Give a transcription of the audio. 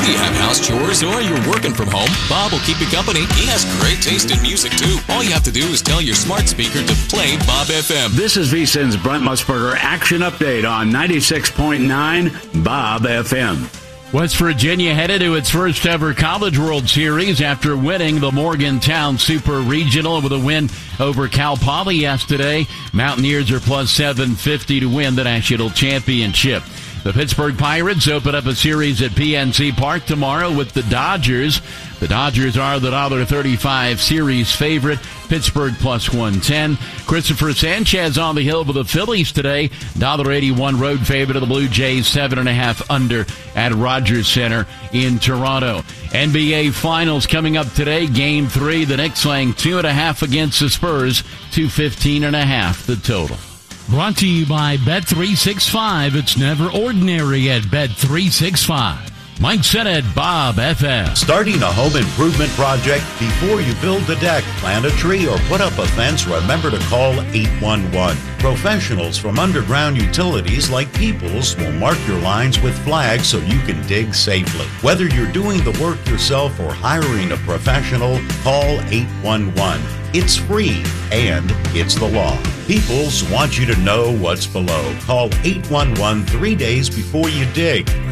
Whether you have house chores or you're working from home, Bob will keep you company. He has great taste in music, too. All you have to do is tell your smart speaker to play Bob FM. This is VSiN's Brent Musburger Action Update on 96.9 Bob FM. West Virginia headed to its first ever College World Series after winning the Morgantown Super Regional with a win over Cal Poly yesterday. Mountaineers are plus 750 to win the national championship. The Pittsburgh Pirates open up a series at PNC Park tomorrow with the Dodgers. The Dodgers are the $1.35 series favorite. Pittsburgh plus 110. Christopher Sanchez on the hill for the Phillies today. $1.81 road favorite of the Blue Jays, 7.5 under at Rogers Center in Toronto. NBA Finals coming up today. Game 3. The Knicks laying 2.5 against the Spurs. 215.5 the total. Brought to you by Bet365. It's never ordinary at Bet365. Mike Sennett, Bob FM. Starting a home improvement project? Before you build the deck, plant a tree, or put up a fence, remember to call 811. Professionals from underground utilities like Peoples will mark your lines with flags so you can dig safely. Whether you're doing the work yourself or hiring a professional, call 811. It's free, and it's the law. Peoples want you to know what's below. Call 811 3 days before you dig.